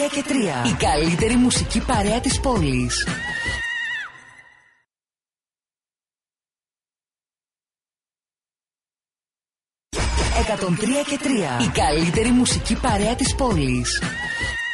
και 3. Η καλύτερη μουσική παρέα της πόλης. 103 και 3. Η καλύτερη μουσική παρέα της πόλης.